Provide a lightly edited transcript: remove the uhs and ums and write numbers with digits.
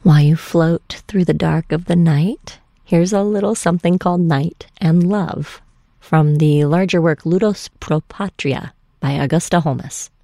While you float through the dark of the night, here's a little something called Night and Love from the larger work Ludus pro Patria by Augusta Holmes.